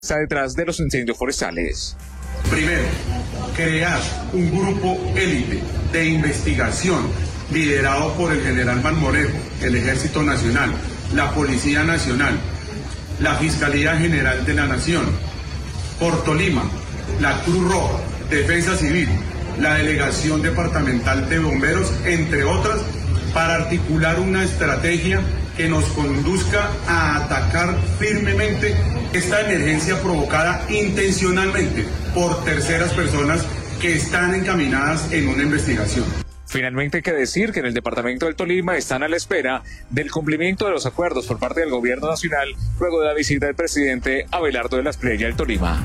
está detrás de los incendios forestales. Primero, crear un grupo élite de investigación liderado por el general Marmolejo, el Ejército Nacional, la Policía Nacional, la Fiscalía General de la Nación, por Tolima, la Cruz Roja, Defensa Civil, la Delegación Departamental de Bomberos, entre otras, para articular una estrategia que nos conduzca a atacar firmemente esta emergencia provocada intencionalmente por terceras personas que están encaminadas en una investigación. Finalmente hay que decir que en el departamento del Tolima están a la espera del cumplimiento de los acuerdos por parte del gobierno nacional luego de la visita del presidente Abelardo de la Espriella al Tolima.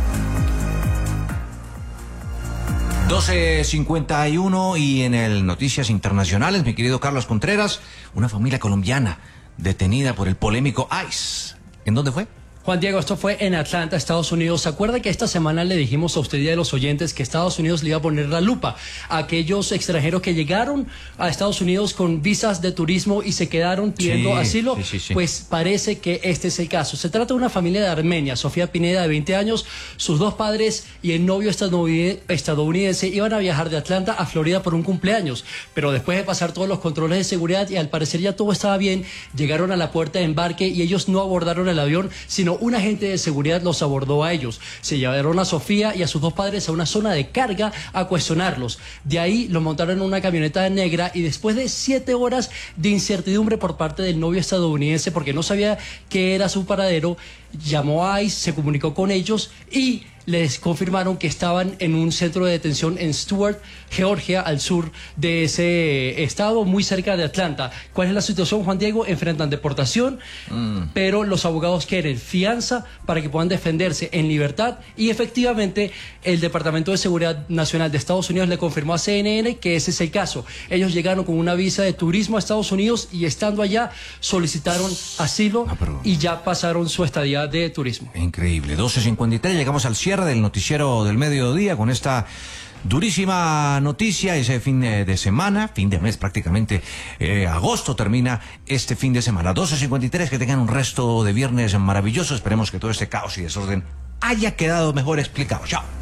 12:51 y en el Noticias Internacionales, mi querido Carlos Contreras, una familia colombiana detenida por el polémico ICE. ¿En dónde fue? Juan Diego, esto fue en Atlanta, Estados Unidos. ¿Se acuerda que esta semana le dijimos a usted y a los oyentes que Estados Unidos le iba a poner la lupa a aquellos extranjeros que llegaron a Estados Unidos con visas de turismo y se quedaron pidiendo asilo? Sí. Pues parece que este es el caso. Se trata de una familia de Armenia, Sofía Pineda, de 20 años, sus dos padres y el novio estadounidense iban a viajar de Atlanta a Florida por un cumpleaños, pero después de pasar todos los controles de seguridad y al parecer ya todo estaba bien, llegaron a la puerta de embarque y ellos no abordaron el avión, sino un agente de seguridad los abordó a ellos. Se llevaron a Sofía y a sus dos padres a una zona de carga a cuestionarlos. De ahí lo montaron en una camioneta negra y después de 7 horas de incertidumbre por parte del novio estadounidense porque no sabía qué era su paradero, llamó a ICE, se comunicó con ellos y les confirmaron que estaban en un centro de detención en Stuart, Georgia, al sur de ese estado, muy cerca de Atlanta. ¿Cuál es la situación, Juan Diego? Enfrentan deportación, pero los abogados quieren fianza para que puedan defenderse en libertad y efectivamente el Departamento de Seguridad Nacional de Estados Unidos le confirmó a CNN que ese es el caso. Ellos llegaron con una visa de turismo a Estados Unidos y estando allá solicitaron asilo y ya pasaron su estadía de turismo. Increíble. 12:53, llegamos al cierre del noticiero del mediodía con esta durísima noticia. Ese fin de semana, fin de mes prácticamente, agosto termina este fin de semana. 12:53, que tengan un resto de viernes maravilloso. Esperemos que todo este caos y desorden haya quedado mejor explicado. Chao.